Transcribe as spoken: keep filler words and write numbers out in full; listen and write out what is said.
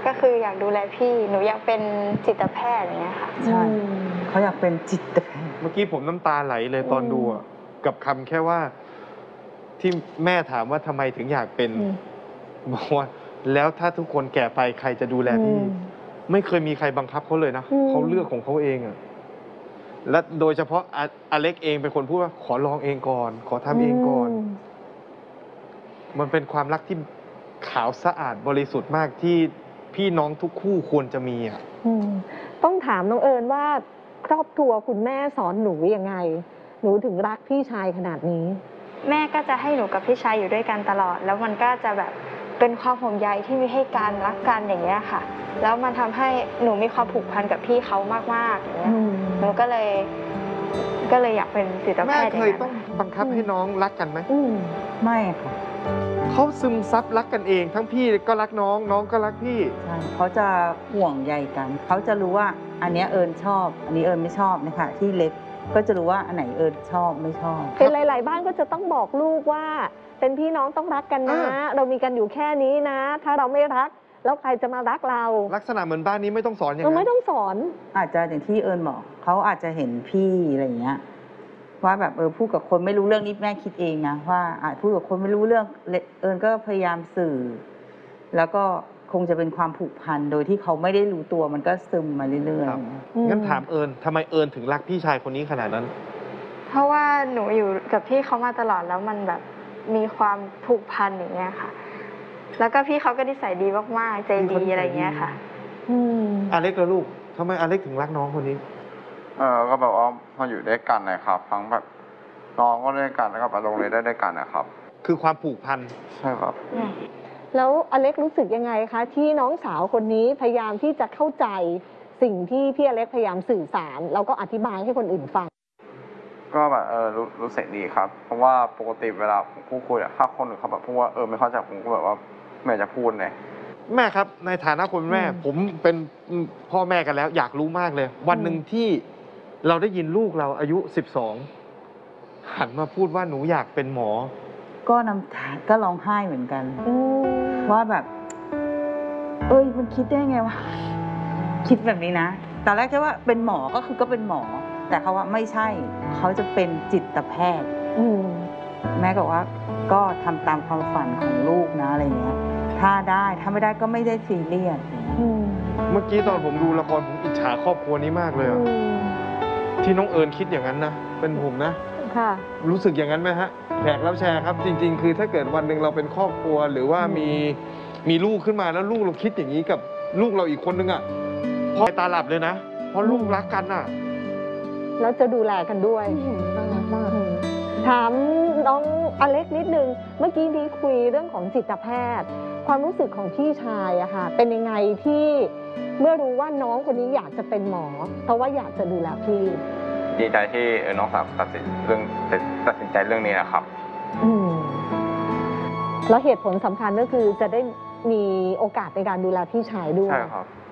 ก็คืออยากดูแลพี่หนูอยากเป็นจิตแพทย์อย่างเงี้ยค่ะใช่เขาอยากเป็นจิตแพทย์เมื่อกี้ผมน้ำตาไหลเลยตอนดูอะกับคำแค่ว่าที่แม่ถามว่าทำไมถึงอยากเป็นบอกว่าแล้วถ้าทุกคนแก่ไปใครจะดูแลพี่ไม่เคยมีใครบังคับเขาเลยนะเขาเลือกของเขาเองอะและโดยเฉพาะอเล็กเองเป็นคนพูดว่าขอลองเองก่อนขอทำเองก่อนมันเป็นความรักที่ขาวสะอาดบริสุทธิ์มากที่พี่น้องทุกคู่ควรจะมีอ่ะต้องถามน้องเอิญว่าครอบครัวคุณแม่สอนหนูยังไงหนูถึงรักพี่ชายขนาดนี้แม่ก็จะให้หนูกับพี่ชายอยู่ด้วยกันตลอดแล้วมันก็จะแบบเป็นความห่วงใยที่มีให้การรักกันอย่างเงี้ยค่ะแล้วมันทำให้หนูมีความผูกพันกับพี่เขามากๆอย่างเงี้ยหนูก็เลยก็เลยอยากเป็นจิตแพทย์แม่เคยต้องบังคับให้น้องรักกันไหมไม่ค่ะเขาซึมซับรักกันเองทั้งพี่ก็รักน้องน้องก็รักพี่ใช่เขาจะห่วงใยกันเขาจะรู้ว่าอันนี้เอิญชอบอันนี้เอิญไม่ชอบนะคะที่เล็กก็จะรู้ว่าอันไหนเอิญชอบไม่ชอบเป็นหลายๆบ้านก็จะต้องบอกลูกว่าเป็นพี่น้องต้องรักกันนะเรามีกันอยู่แค่นี้นะถ้าเราไม่รักแล้วใครจะมารักเราลักษณะเหมือนบ้านนี้ไม่ต้องสอนอย่างนั้นไม่ต้องสอนอาจจะอย่างที่เอิญบอกเขาอาจจะเห็นพี่อะไรอย่างเงี้ยว่าแบบเออพูดกับคนไม่รู้เรื่องนี้แม่คิดเองนะว่าอาจพูดกับคนไม่รู้เรื่องเอิญก็พยายามสื่อแล้วก็คงจะเป็นความผูกพันโดยที่เขาไม่ได้รู้ตัวมันก็ซึมมาเรื่อยๆงั้นถามเอิญทำไมเอิญถึงรักพี่ชายคนนี้ขนาดนั้นเพราะว่าหนูอยู่กับพี่เขามาตลอดแล้วมันแบบมีความผูกพันอย่างเงี้ยค่ะแล้วก็พี่เขาก็นิสัยดีมากๆใจดีอะไรเงี้ยค่ะอเล็กแล้วลูกทำไมอเล็กถึงรักน้องคนนี้เออก็แบบว่ามาอยู่ด้วยกันนะครับทั้งแบบน้องก็ด้วยกันแล้วก็ไปโรงเรียนได้ด้วยกันนะครับคือความผูกพันใช่ครับแล้วอเล็กรู้สึกยังไงคะที่น้องสาวคนนี้พยายามที่จะเข้าใจสิ่งที่พี่อเล็กพยายามสื่อสารแล้วก็อธิบายให้คนอื่นฟังก็แบบเออรู้รู้สึกดีครับเพราะว่าปกติเวลาผมพูดคุยอะถ้าคนอื่นเขาแบบพูดว่าเออไม่เข้าใจผมก็แบบว่าไม่อยากจะพูดเลยแม่ครับในฐานะคนแม่ผมเป็นพ่อแม่กันแล้วอยากรู้มากเลยวันหนึ่งที่เราได้ยินลูกเราอายุสิบสองหันมาพูดว่าหนูอยากเป็นหมอก็น้ำตาก็ร้องไห้เหมือนกันว่าแบบเอ้ยมันคิดได้ไงวะคิดแบบนี้นะตอนแรกแค่ว่าเป็นหมอก็คือก็เป็นหมอแต่เขาว่าไม่ใช่เขาจะเป็นจิตแพทย์แม่ก็บอกว่าก็ทำตามความฝันของลูกนะอะไรเงี้ยถ้าได้ถ้าไม่ได้ก็ไม่ได้ซีเรียสเมื่อกี้ตอนผมดูละครผมอิจฉาครอบครัวนี้มากเลยที่น้องเอิญคิดอย่างนั้นนะเป็นผมนะรู้สึกอย่างนั้นไหมฮะแขกรับแชร์ครับจริงๆคือถ้าเกิดวันหนึ่งเราเป็นครอบครัวหรือว่ามีมีลูกขึ้นมาแล้วลูกเราคิดอย่างนี้กับลูกเราอีกคนนึงอ่ะพ่อตาหลับเลยนะเพราะลูกรักกันอ่ะแล้วจะดูแลกันด้วยน่ารักมากถามน้องอเล็กนิดนึงเมื่อกี้นี้คุยเรื่องของจิตแพทย์ความรู้สึกของพี่ชายอะค่ะเป็นยังไงที่เมื่อรู้ว่าน้องคนนี้อยากจะเป็นหมอเพราะว่าอยากจะดูแลพี่ดีใจที่เออน้องสาวตัดสินเรื่องตัดสินใจเรื่องนี้นะครับอืมแล้วเหตุผลสำคัญก็คือจะได้มีโอกาสในการดูแลพี่ชายด้วยใช่ครับ